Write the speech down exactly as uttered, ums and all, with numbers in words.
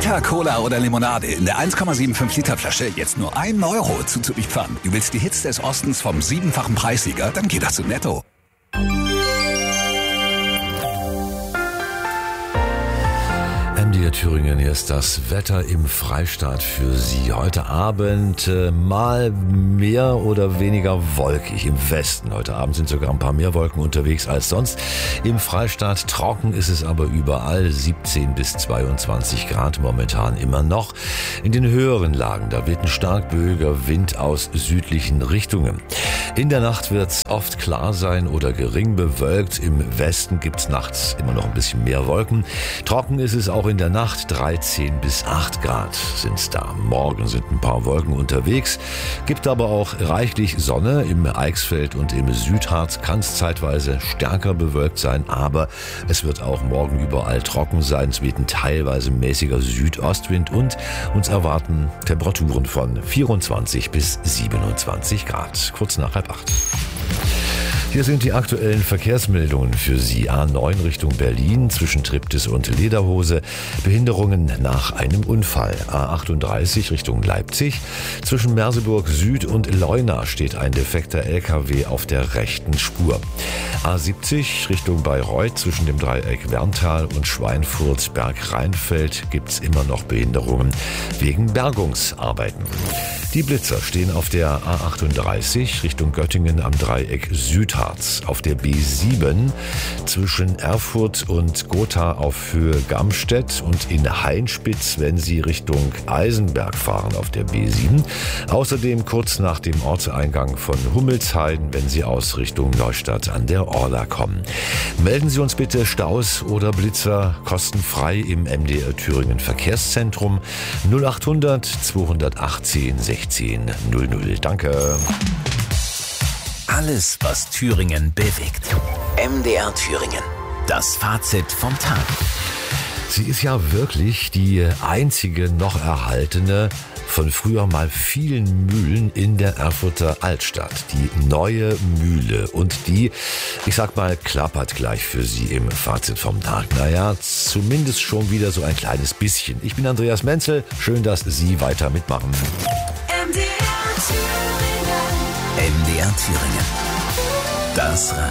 Fanta, Cola oder Limonade in der eins Komma fünfundsiebzig Liter Flasche jetzt nur ein Euro zuzüglich Pfand. Du willst die Hits des Ostens vom siebenfachen Preissieger? Dann geh doch zu Netto. M D R Thüringen, hier ist das Wetter im Freistaat für Sie. Heute Abend äh, mal mehr oder weniger wolkig im Westen. Heute Abend sind sogar ein paar mehr Wolken unterwegs als sonst. Im Freistaat trocken ist es aber überall, siebzehn bis zweiundzwanzig Grad momentan immer noch. In den höheren Lagen, da weht ein stark böiger Wind aus südlichen Richtungen. In der Nacht wird es oft klar sein oder gering bewölkt. Im Westen gibt es nachts immer noch ein bisschen mehr Wolken. Trocken ist es auch in der Nacht, dreizehn bis acht Grad sind da. Morgen sind ein paar Wolken unterwegs, gibt aber auch reichlich Sonne. Im Eichsfeld und im Südharz kann es zeitweise stärker bewölkt sein, aber es wird auch morgen überall trocken sein. Es weht ein teilweise mäßiger Südostwind und uns erwarten Temperaturen von vierundzwanzig bis siebenundzwanzig Grad. Kurz nach halb acht. Hier sind die aktuellen Verkehrsmeldungen für Sie. A neun Richtung Berlin zwischen Triptis und Lederhose. Behinderungen nach einem Unfall. A achtunddreißig Richtung Leipzig. Zwischen Merseburg Süd und Leuna steht ein defekter L K W auf der rechten Spur. A siebzig Richtung Bayreuth zwischen dem Dreieck Werntal und Schweinfurt-Bergrheinfeld gibt's immer noch Behinderungen wegen Bergungsarbeiten. Die Blitzer stehen auf der A achtunddreißig Richtung Göttingen am Dreieck Südharz, auf der B sieben zwischen Erfurt und Gotha auf Höhe Gamstedt und in Hainspitz, wenn Sie Richtung Eisenberg fahren auf der B sieben. Außerdem kurz nach dem Ortseingang von Hummelsheiden, wenn Sie aus Richtung Neustadt an der Orla kommen. Melden Sie uns bitte Staus oder Blitzer kostenfrei im M D R Thüringen Verkehrszentrum null achthundert zweihundertachtzehn sechzehn null null. Danke. Alles, was Thüringen bewegt. M D R Thüringen. Das Fazit vom Tag. Sie ist ja wirklich die einzige noch erhaltene von früher mal vielen Mühlen in der Erfurter Altstadt. Die neue Mühle. Und die, ich sag mal, klappert gleich für Sie im Fazit vom Tag. Naja, zumindest schon wieder so ein kleines bisschen. Ich bin Andreas Menzel. Schön, dass Sie weiter mitmachen. M D R Thüringen. M D R Thüringen. Das